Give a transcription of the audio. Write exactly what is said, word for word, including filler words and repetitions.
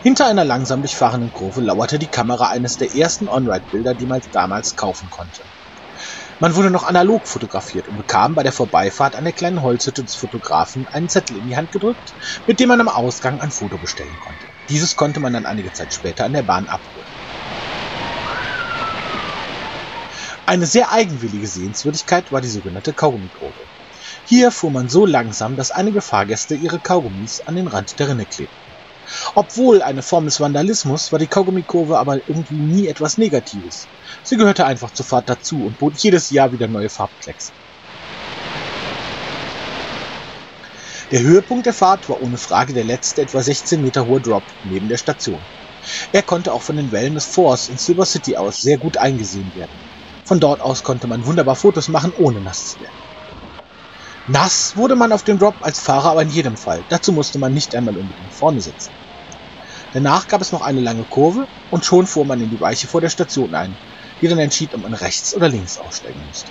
Hinter einer langsam durchfahrenden Kurve lauerte die Kamera eines der ersten On-Ride-Bilder, die man damals kaufen konnte. Man wurde noch analog fotografiert und bekam bei der Vorbeifahrt an der kleinen Holzhütte des Fotografen einen Zettel in die Hand gedrückt, mit dem man am Ausgang ein Foto bestellen konnte. Dieses konnte man dann einige Zeit später an der Bahn abholen. Eine sehr eigenwillige Sehenswürdigkeit war die sogenannte Kaugummikurve. Hier fuhr man so langsam, dass einige Fahrgäste ihre Kaugummis an den Rand der Rinne klebten. Obwohl eine Form des Vandalismus, war die Kaugummikurve aber irgendwie nie etwas Negatives. Sie gehörte einfach zur Fahrt dazu und bot jedes Jahr wieder neue Farbklecks. Der Höhepunkt der Fahrt war ohne Frage der letzte etwa sechzehn Meter hohe Drop neben der Station. Er konnte auch von den Wellen des Force in Silver City aus sehr gut eingesehen werden. Von dort aus konnte man wunderbar Fotos machen, ohne nass zu werden. Nass wurde man auf dem Drop als Fahrer aber in jedem Fall. Dazu musste man nicht einmal unbedingt vorne sitzen. Danach gab es noch eine lange Kurve und schon fuhr man in die Weiche vor der Station ein, die dann entschied, ob man rechts oder links aussteigen musste.